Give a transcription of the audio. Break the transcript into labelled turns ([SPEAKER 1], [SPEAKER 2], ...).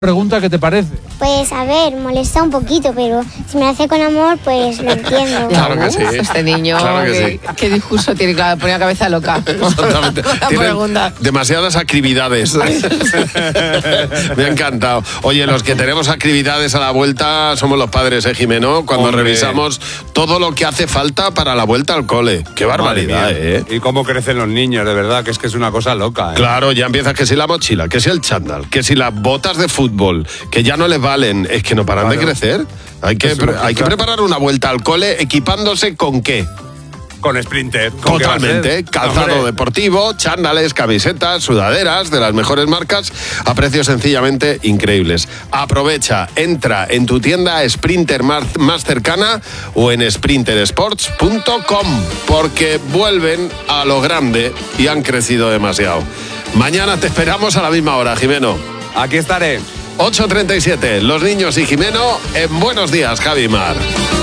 [SPEAKER 1] Pregunta, ¿qué te parece?
[SPEAKER 2] Pues a ver, molesta un poquito, pero si me lo hace con amor, pues lo entiendo.
[SPEAKER 3] Claro que sí.
[SPEAKER 4] Este niño,
[SPEAKER 3] Claro que sí.
[SPEAKER 4] qué discurso tiene, claro, pone la cabeza loca.
[SPEAKER 3] Exactamente.
[SPEAKER 4] Con la
[SPEAKER 3] Tienen
[SPEAKER 4] pregunta.
[SPEAKER 3] demasiadas actividades. Me ha encantado. Oye, los que tenemos actividades a la vuelta somos los padres, Jimeno, cuando
[SPEAKER 5] Hombre.
[SPEAKER 3] revisamos todo lo que hace falta para la vuelta al cole. Qué barbaridad,
[SPEAKER 5] Madre mía. Y cómo crecen los niños, de verdad, que es una cosa loca.
[SPEAKER 3] Claro, ya empiezas que si la mochila, que si el chándal, que si las botas de fútbol, que ya no les valen, es que no paran de crecer. Hay que preparar una vuelta al cole equipándose con qué.
[SPEAKER 5] Con Sprinter. ¿Con qué va a
[SPEAKER 3] Totalmente,
[SPEAKER 5] ser?
[SPEAKER 3] calzado
[SPEAKER 5] Hombre.
[SPEAKER 3] deportivo, chándales, camisetas, sudaderas de las mejores marcas a precios sencillamente increíbles. Aprovecha, entra en tu tienda Sprinter más cercana o en sprintersports.com porque vuelven a lo grande y han crecido demasiado. Mañana te esperamos a la misma hora, Jimeno.
[SPEAKER 5] Aquí estaré.
[SPEAKER 3] 8:37, los niños y Jimeno en Buenos Días, Javi Mar.